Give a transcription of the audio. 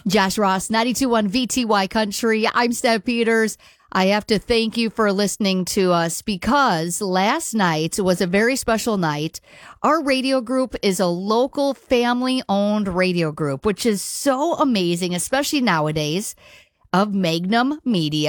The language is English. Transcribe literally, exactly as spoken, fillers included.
Josh Ross, ninety-two point one V T Y Country. I'm Steph Peters. I have to thank you for listening to us because last night was a very special night. Our radio group is a local family-owned radio group, which is so amazing, especially nowadays, of Magnum Media.